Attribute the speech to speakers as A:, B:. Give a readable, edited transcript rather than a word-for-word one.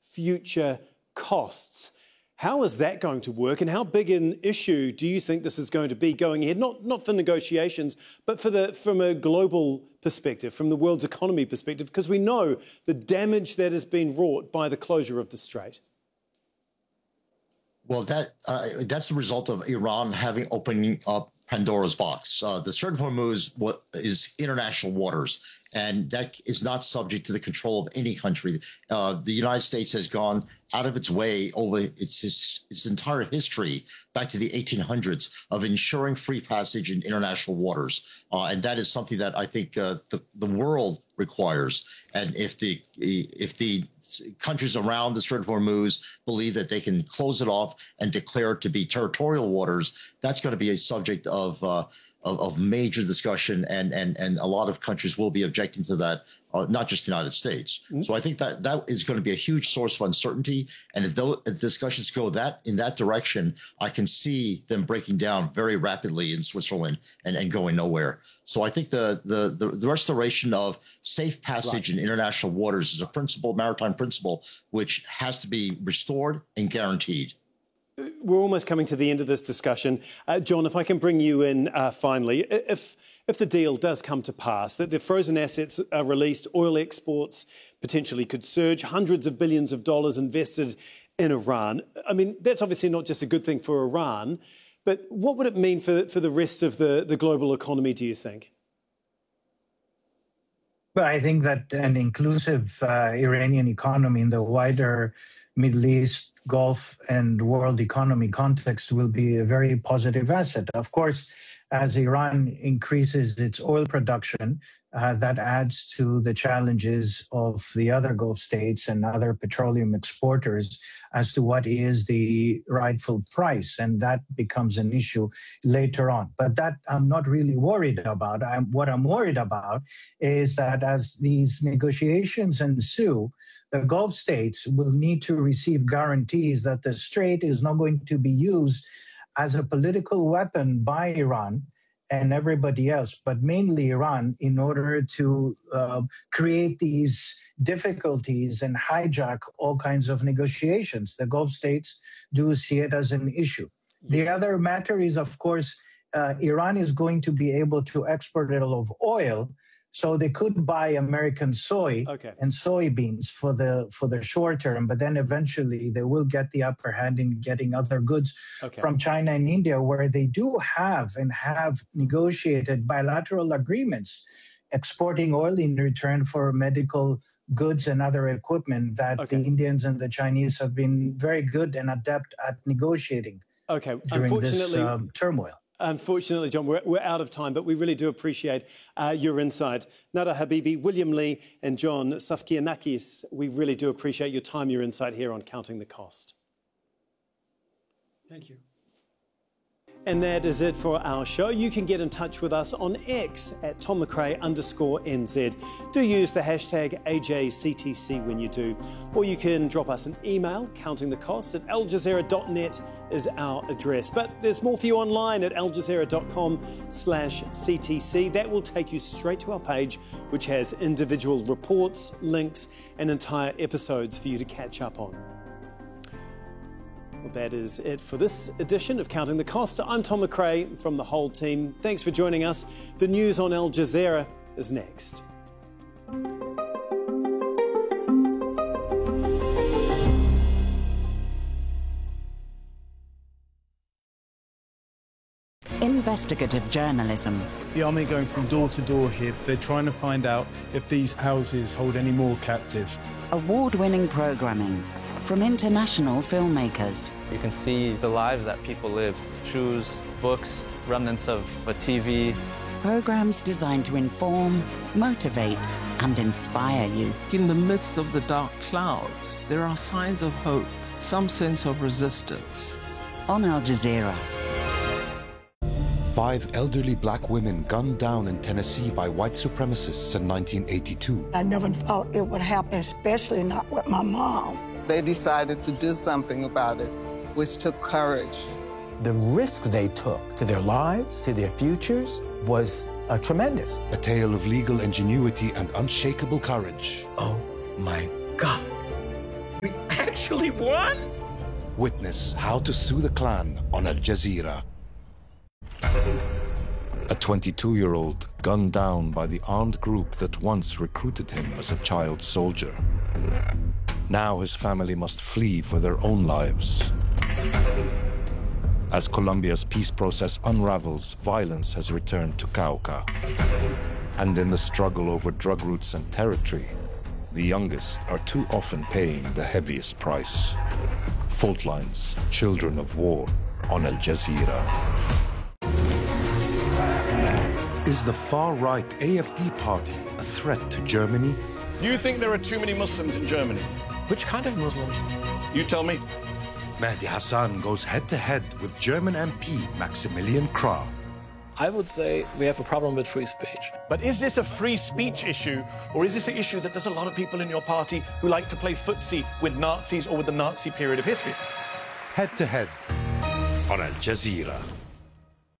A: future costs. How is that going to work, and how big an issue do you think this is going to be going ahead? Not for negotiations, but from a global perspective, from the world's economy perspective, because we know the damage that has been wrought by the closure of the Strait.
B: Well, that's the result of Iran having opening up Pandora's box. The Strait of Hormuz is international waters, and that is not subject to the control of any country. The United States has gone out of its way over its entire history back to the 1800s of ensuring free passage in international waters. And that is something that I think the world requires. And if the countries around the Strait of Hormuz believe that they can close it off and declare it to be territorial waters, that's going to be a subject of major discussion, and a lot of countries will be objecting to that, not just the United States. Mm-hmm. So I think that is going to be a huge source of uncertainty. And if discussions go in that direction, I can see them breaking down very rapidly in Switzerland and going nowhere. So I think the restoration of safe passage in international waters is a maritime principle, which has to be restored and guaranteed.
A: We're almost coming to the end of this discussion. John, if I can bring you in finally, if the deal does come to pass, that the frozen assets are released, oil exports potentially could surge, hundreds of billions of dollars invested in Iran. I mean, that's obviously not just a good thing for Iran, but what would it mean for the rest of the global economy, do you think?
C: Well, I think that an inclusive Iranian economy in the wider Middle East, Gulf and world economy context will be a very positive asset. Of course, as Iran increases its oil production, that adds to the challenges of the other Gulf states and other petroleum exporters as to what is the rightful price. And that becomes an issue later on. But that I'm not really worried about. What I'm worried about is that as these negotiations ensue, the Gulf states will need to receive guarantees that the Strait is not going to be used as a political weapon by Iran and everybody else, but mainly Iran, in order to create these difficulties and hijack all kinds of negotiations. The Gulf states do see it as an issue. Yes. The other matter is, of course, Iran is going to be able to export a lot of oil, so they could buy American soy and soybeans for the short term, but then eventually they will get the upper hand in getting other goods from China and India, where they do have negotiated bilateral agreements exporting oil in return for medical goods and other equipment that the Indians and the Chinese have been very good and adept at negotiating during this turmoil.
A: Unfortunately, John, we're out of time, but we really do appreciate your insight. Nada Habibi, William Lee and John Safkianakis, we really do appreciate your time, your insight here on Counting the Cost.
D: Thank you.
A: And that is it for our show. You can get in touch with us on X at TomMcRae_NZ. Do use the hashtag AJCTC when you do. Or you can drop us an email, countingthecost@aljazeera.net is our address. But there's more for you online at aljazeera.com/CTC. That will take you straight to our page, which has individual reports, links, and entire episodes for you to catch up on. Well, that is it for this edition of Counting the Cost. I'm Tom McRae from the whole team. Thanks for joining us. The news on Al Jazeera is next.
E: Investigative journalism.
F: The army going from door to door here. They're trying to find out if these houses hold any more captives.
E: Award-winning programming from international filmmakers.
G: You can see the lives that people lived. Shoes, books, remnants of a TV.
E: Programs designed to inform, motivate, and inspire you.
H: In the midst of the dark clouds, there are signs of hope, some sense of resistance.
E: On Al Jazeera.
I: 5 elderly black women gunned down in Tennessee by white supremacists in 1982.
J: I never thought it would happen, especially not with my mom.
K: They decided to do something about it, which took courage.
L: The risks they took to their lives, to their futures, was tremendous.
I: A tale of legal ingenuity and unshakable courage.
L: Oh my God. We
D: actually won?
I: Witness how to sue the Klan on Al Jazeera. A 22-year-old gunned down by the armed group that once recruited him as a child soldier. Now his family must flee for their own lives. As Colombia's peace process unravels, violence has returned to Cauca. And in the struggle over drug routes and territory, the youngest are too often paying the heaviest price. Fault lines, children of war, on Al Jazeera. Is the far-right AFD party a threat to Germany?
D: Do you think there are too many Muslims in Germany?
M: Which kind of Muslims?
D: You tell me.
I: Mehdi Hassan goes head-to-head with German MP Maximilian Krah.
M: I would say we have a problem with free speech.
D: But is this a free speech issue, or is this an issue that there's a lot of people in your party who like to play footsie with Nazis or with the Nazi period of history?
I: Head-to-head on Al Jazeera.